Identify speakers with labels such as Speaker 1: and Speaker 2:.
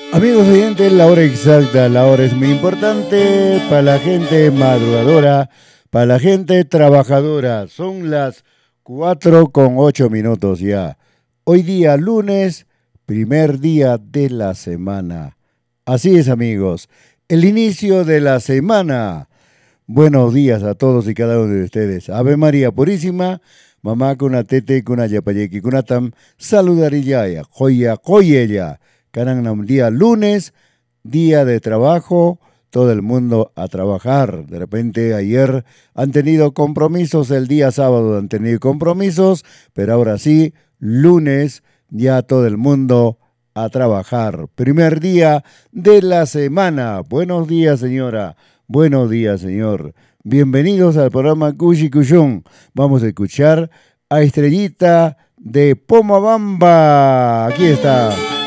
Speaker 1: Amigos oyentes, la hora exacta, la hora es muy importante para la gente madrugadora, para la gente trabajadora. Son las 4:08 ya. Hoy día lunes, primer día de la semana. Así es, amigos, el inicio de la semana. Buenos días a todos y cada uno de ustedes. Ave María Purísima, mamá kuna tete kuna yapayeki kuna tam, saludarillaya, joya, joyella. Cananam día lunes, día de trabajo, todo el mundo a trabajar. De repente ayer han tenido compromisos, el día sábado han tenido compromisos, pero ahora sí, lunes, ya todo el mundo a trabajar. Primer día de la semana. Buenos días, señora. Buenos días, señor. Bienvenidos al programa Cushi Cushun. Vamos a escuchar a Estrellita de Pomabamba. Aquí está.